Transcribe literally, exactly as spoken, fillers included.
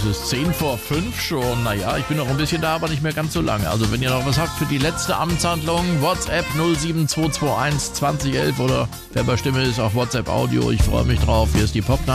ist zehn vor fünf schon. Naja, ich bin noch ein bisschen da, aber nicht mehr ganz so lange. Also wenn ihr noch was habt für die letzte Amtshandlung, WhatsApp null sieben zwei zwei eins zwanzig elf oder wer bei Stimme ist, auch WhatsApp Audio. Ich freue mich drauf. Hier ist die Pop